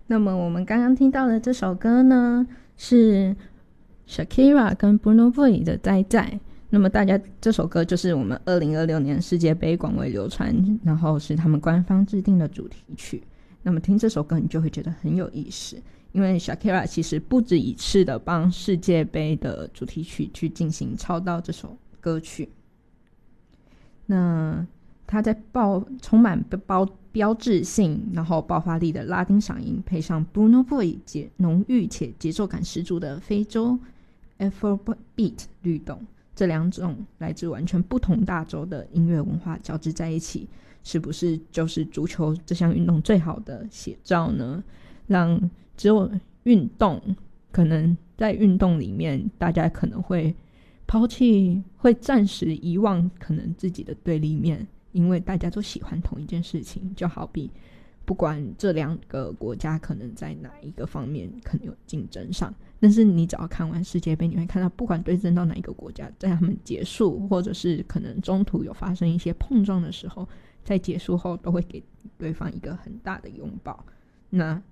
那么我们刚刚听到的这首歌呢，是 Shakira 跟 Burna Boy 的《在》。那么大家这首歌就是我们2026年世界杯广为流传，然后是他们官方制定的主题曲。那么听这首歌你就会觉得很有意思，因为 Shakira 其实不止一次的帮世界杯的主题曲去进行操刀这首歌曲。那他在充满标志性然后爆发力的拉丁嗓音，配上 Burna Boy 浓郁且节奏感十足的非洲 Afrobeat 律动，这两种来自完全不同大洲的音乐文化交织在一起，是不是就是足球这项运动最好的写照呢？让只有运动，可能在运动里面大家可能会抛弃，会暂时遗忘可能自己的对立面，因为大家都喜欢同一件事情。就好比不管这两个国家可能在哪一个方面可能有竞争上，但是你只要看完世界杯，你会看到不管对阵到哪一个国家，在他们结束或者是可能中途有发生一些碰撞的时候，在结束后都会给对方一个很大的拥抱。那